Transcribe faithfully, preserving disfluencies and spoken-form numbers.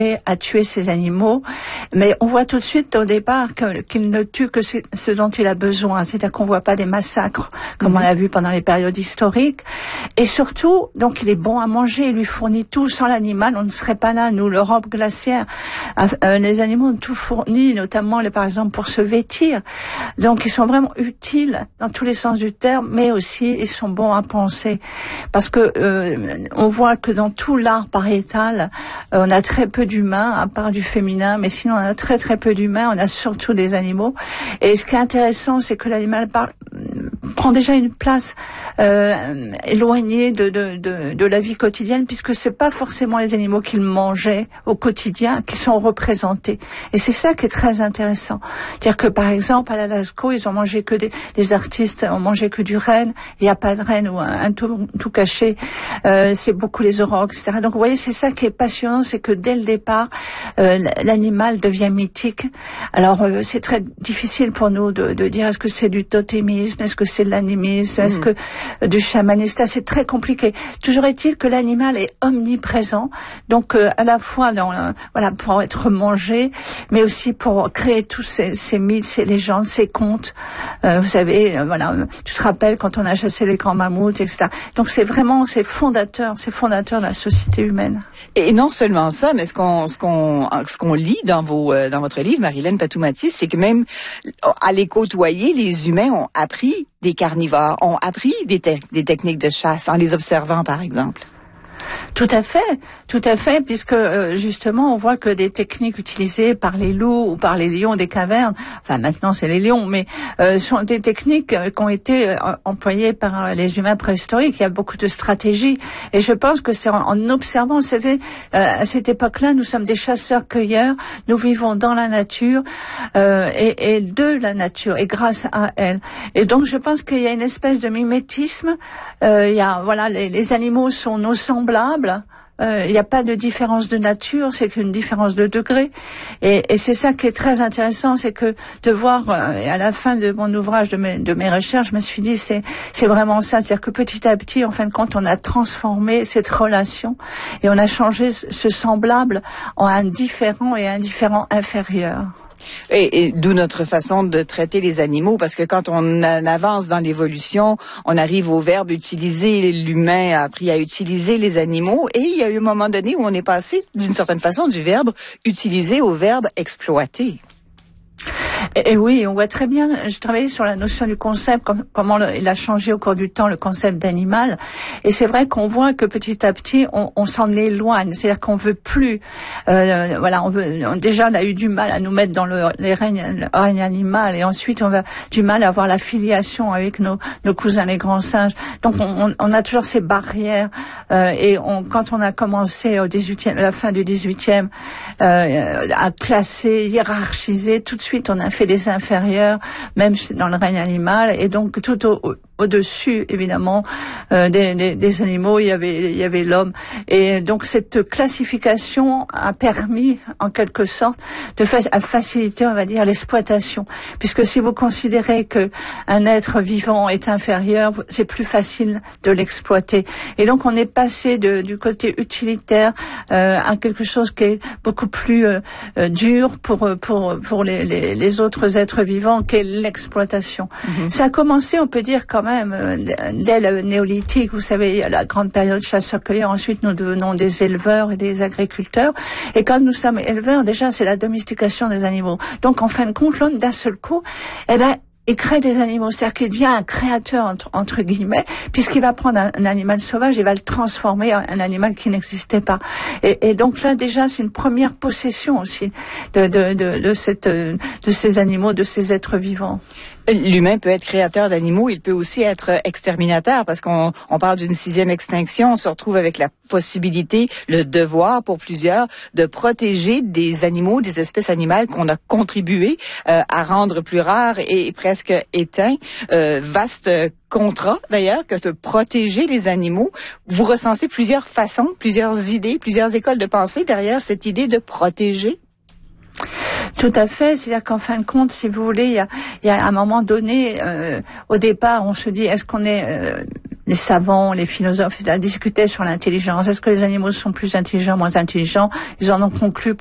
à tuer ces animaux, mais on voit tout de suite au départ que, qu'il ne tue que ce, ce dont il a besoin, c'est-à-dire qu'on voit pas des massacres comme mmh. on a vu pendant les périodes historiques, et surtout, donc il est bon à manger, il lui fournit tout, sans l'animal on ne serait pas là, nous l'Europe glaciaire, euh, les animaux ont tout fourni, notamment les, par exemple pour se vêtir, donc ils sont vraiment utiles dans tous les sens du terme, mais aussi ils sont bons à penser, parce que euh, on voit que dans tout l'art pariétal, euh, on a très peu d'humains, à part du féminin, mais sinon on a très très peu d'humains, on a surtout des animaux. Et ce qui est intéressant, c'est que l'animal parle, prend déjà une place euh, éloignée de, de, de, de la vie quotidienne, puisque c'est pas forcément les animaux qu'ils mangeaient au quotidien qui sont représentés. Et c'est ça qui est très intéressant. C'est-à-dire que par exemple à la Lascaux, ils ont mangé que des, les artistes ont mangé que du renne, il n'y a pas de renne ou un, un tout, tout caché, euh, c'est beaucoup les aurochs, et cetera. Donc vous voyez, c'est ça qui est passionnant, c'est que dès le départ, euh, l'animal devient mythique. Alors euh, c'est très difficile pour nous de, de dire est-ce que c'est du totémisme, est-ce que c'est de l'animisme, mmh. est-ce que euh, du chamanisme, c'est très compliqué. Toujours est-il que l'animal est omniprésent, donc euh, à la fois dans euh, voilà pour être mangé, mais aussi pour créer tous ces, ces mythes, ces légendes, ces contes. Euh, vous savez, euh, voilà, tu te rappelles quand on a chassé les grands mammouths, et cetera. Donc c'est vraiment c'est fondateur, c'est fondateur de la société humaine. Et non seulement ça, mais ce qu'on ce qu'on ce qu'on lit dans vos euh, dans votre livre, Marilène Patou-Mathis, c'est que même à les côtoyer, les humains ont appris des carnivores, ont appris des, te- des techniques de chasse en les observant, par exemple. Tout à fait, tout à fait, puisque euh, justement on voit que des techniques utilisées par les loups ou par les lions des cavernes, enfin maintenant c'est les lions, mais euh, sont des techniques euh, qui ont été euh, employées par euh, les humains préhistoriques. Il y a beaucoup de stratégies, et je pense que c'est en, en observant. Vous savez, euh, à cette époque-là, nous sommes des chasseurs-cueilleurs, nous vivons dans la nature euh, et, et de la nature et grâce à elle. Et donc je pense qu'il y a une espèce de mimétisme. Euh, il y a voilà, les, les animaux sont nos semblables. Il euh, n'y a pas de différence de nature, c'est qu'une différence de degré. Et, et c'est ça qui est très intéressant, c'est que de voir, euh, et à la fin de mon ouvrage, de mes, de mes recherches, je me suis dit, c'est, c'est vraiment ça. C'est-à-dire que petit à petit, en fin de compte, on a transformé cette relation et on a changé ce semblable en un différent et un différent inférieur. Et, et d'où notre façon de traiter les animaux, parce que quand on avance dans l'évolution, on arrive au verbe utiliser. L'humain a appris à utiliser les animaux, et il y a eu un moment donné où on est passé, d'une certaine façon, du verbe utiliser au verbe exploiter. Et, et oui, on voit très bien, je travaillais sur la notion du concept, comme, comment le, il a changé au cours du temps, le concept d'animal. Et c'est vrai qu'on voit que petit à petit, on, on s'en éloigne. C'est-à-dire qu'on veut plus, euh, voilà, on veut, on, déjà, on a eu du mal à nous mettre dans le, les règnes, le règne animal. Et ensuite, on a du mal à avoir la filiation avec nos, nos cousins, les grands singes. Donc, on, on a toujours ces barrières. Euh, et on, quand on a commencé au dix-huitième, à la fin du dix-huitième, euh, à classer, hiérarchiser, tout de suite, on a fait des inférieurs, même dans le règne animal, et donc tout au, au, au-dessus, évidemment, euh, des, des, des animaux, il y avait, il y avait l'homme. Et donc cette classification a permis, en quelque sorte, de fa- à faciliter, on va dire, l'exploitation. Puisque si vous considérez que un être vivant est inférieur, c'est plus facile de l'exploiter. Et donc on est passé de, du côté utilitaire euh, à quelque chose qui est beaucoup plus euh, euh, dur pour pour pour les, les, les autres êtres vivants, qu'est l'exploitation. Mmh. Ça a commencé, on peut dire quand même, euh, dès le néolithique. Vous savez, il y a la grande période chasseurs-cueilleurs. Ensuite, nous devenons des éleveurs et des agriculteurs. Et quand nous sommes éleveurs, déjà, c'est la domestication des animaux. Donc, en fin de compte, l'homme, d'un seul coup, eh ben, il crée des animaux, c'est-à-dire qu'il devient un créateur entre, entre guillemets, puisqu'il va prendre un, un animal sauvage et va le transformer en un animal qui n'existait pas. Et, et donc là déjà c'est une première possession aussi de de de, de cette de ces animaux, de ces êtres vivants. L'humain peut être créateur d'animaux, il peut aussi être exterminateur, parce qu'on on parle d'une sixième extinction, on se retrouve avec la possibilité, le devoir pour plusieurs, de protéger des animaux, des espèces animales qu'on a contribué euh, à rendre plus rares et presque éteints. Euh, vaste contrat d'ailleurs que de protéger les animaux. Vous recensez plusieurs façons, plusieurs idées, plusieurs écoles de pensée derrière cette idée de protéger. Tout à fait, c'est-à-dire qu'en fin de compte, si vous voulez, il y a, il y a un moment donné, euh, au départ, on se dit, est-ce qu'on est euh, les savants, les philosophes, et cetera, discutaient sur l'intelligence. Est-ce que les animaux sont plus intelligents, moins intelligents? Ils en ont conclu